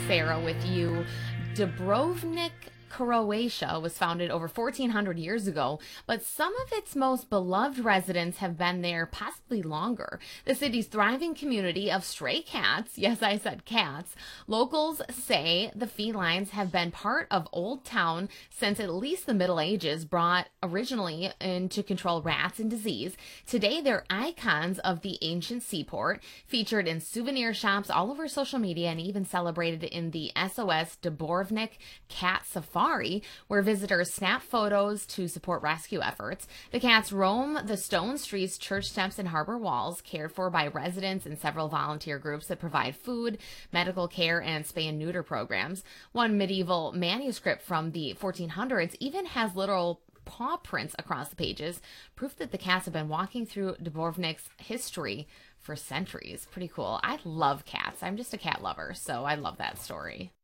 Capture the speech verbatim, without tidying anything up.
Sarah, with you. Dubrovnik, Croatia was founded over fourteen hundred years ago, but some of its most beloved residents have been there possibly longer. The city's thriving community of stray cats, yes, I said cats, locals say the felines have been part of Old Town since at least the Middle Ages, brought originally in to control rats and disease. Today, they're icons of the ancient seaport, featured in souvenir shops all over social media, and even celebrated in the S O S Dubrovnik Cat Safari, where visitors snap photos to support rescue efforts. The cats roam the stone streets, church steps, and harbor walls, cared for by residents and several volunteer groups that provide food, medical care, and spay and neuter programs. One medieval manuscript from the fourteen hundreds even has literal paw prints across the pages, proof that the cats have been walking through Dubrovnik's history for centuries. Pretty cool. I love cats. I'm just a cat lover, so I love that story.